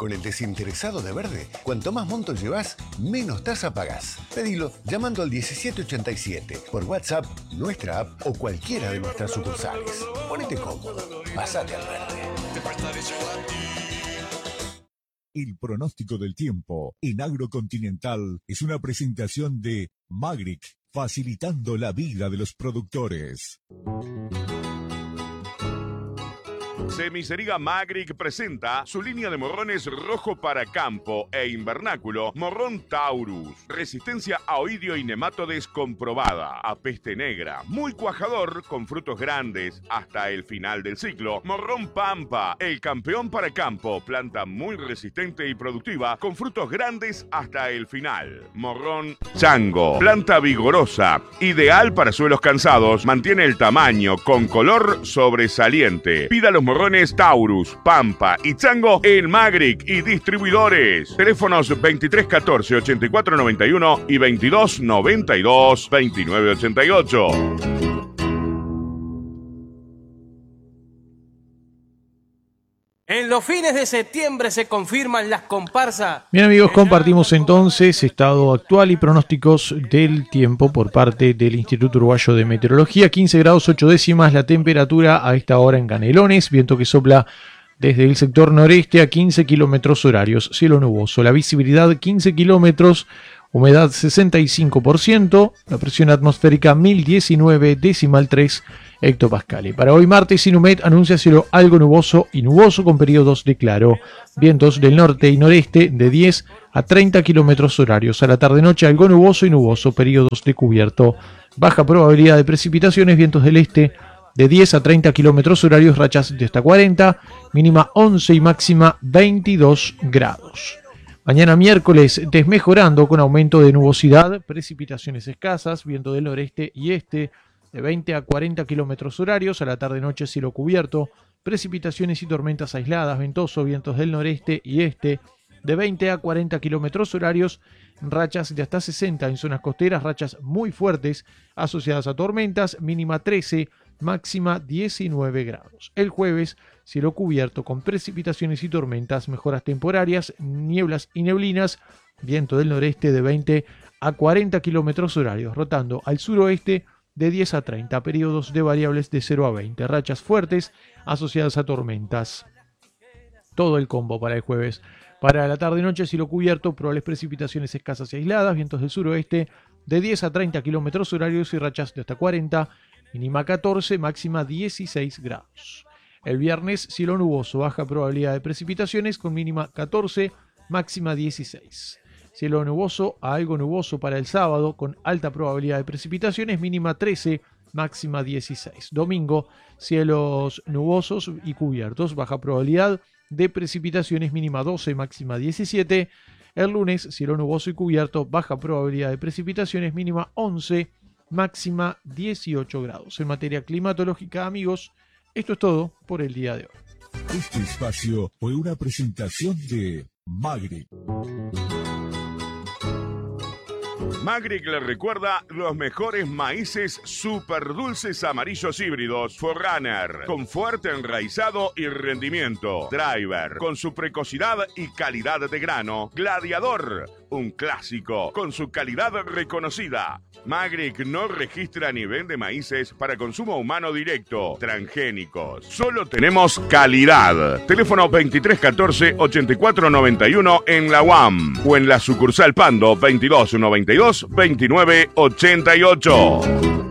con el desinteresado de Verde, cuanto más monto llevas, menos tasa pagás. Pedilo llamando al 1787, por WhatsApp, nuestra app o cualquiera de nuestras sucursales. Ponete cómodo, pasate al Verde. El pronóstico del tiempo en Agrocontinental es una presentación de Magric, facilitando la vida de los productores. Semiceriga Magric presenta su línea de morrones rojo para campo e invernáculo, Morrón Taurus. Resistencia a oidio y nematodes comprobada, a peste negra, muy cuajador con frutos grandes hasta el final del ciclo. Morrón Pampa, el campeón para campo, planta muy resistente y productiva con frutos grandes hasta el final. Morrón Chango, planta vigorosa, ideal para suelos cansados, mantiene el tamaño con color sobresaliente. Pida los morrones Taurus, Pampa y Chango en Magric y distribuidores. Teléfonos 2314-8491 y 2292-2988. En los fines de septiembre se confirman las comparsas. Bien amigos, compartimos entonces estado actual y pronósticos del tiempo por parte del Instituto Uruguayo de Meteorología. 15 grados 8 décimas la temperatura a esta hora en Canelones, viento que sopla desde el sector noreste a 15 kilómetros horarios, cielo nuboso, la visibilidad 15 kilómetros, humedad 65%, la presión atmosférica 1019,3 hectopascales. Para hoy martes, Inumet anuncia cielo algo nuboso y nuboso con periodos de claro. Vientos del norte y noreste de 10 a 30 kilómetros horarios. A la tarde-noche algo nuboso y nuboso, periodos de cubierto. Baja probabilidad de precipitaciones, vientos del este de 10 a 30 kilómetros horarios, rachas de hasta 40, mínima 11 y máxima 22 grados. Mañana miércoles desmejorando con aumento de nubosidad, precipitaciones escasas, viento del noreste y este de 20 a 40 kilómetros horarios, a la tarde-noche cielo cubierto, precipitaciones y tormentas aisladas, ventoso, vientos del noreste y este de 20 a 40 kilómetros horarios, rachas de hasta 60 en zonas costeras, rachas muy fuertes asociadas a tormentas, mínima 13, máxima 19 grados. El jueves, cielo cubierto con precipitaciones y tormentas, mejoras temporarias, nieblas y neblinas, viento del noreste de 20 a 40 kilómetros horarios, rotando al suroeste de 10 a 30, periodos de variables de 0 a 20, rachas fuertes asociadas a tormentas. Todo el combo para el jueves. Para la tarde-noche, cielo cubierto, probables precipitaciones escasas y aisladas, vientos del suroeste de 10 a 30 kilómetros horarios y rachas de hasta 40, mínima 14, máxima 16 grados. El viernes, cielo nuboso, baja probabilidad de precipitaciones con mínima 14, máxima 16. Cielo nuboso a algo nuboso para el sábado con alta probabilidad de precipitaciones, mínima 13, máxima 16. Domingo, cielos nubosos y cubiertos, baja probabilidad de precipitaciones, mínima 12, máxima 17. El lunes, cielo nuboso y cubierto, baja probabilidad de precipitaciones, mínima 11, máxima 18 grados. En materia climatológica, amigos, esto es todo por el día de hoy. Este espacio fue una presentación de Magric. Magric le recuerda los mejores maíces super dulces amarillos híbridos Forerunner, con fuerte enraizado y rendimiento. Driver, con su precocidad y calidad de grano. Gladiador, un clásico, con su calidad reconocida. Magric no registra ni vende maíces para consumo humano directo, transgénicos. Solo tenemos calidad. Teléfono 2314-8491 en la UAM o en la sucursal Pando 2292-2988.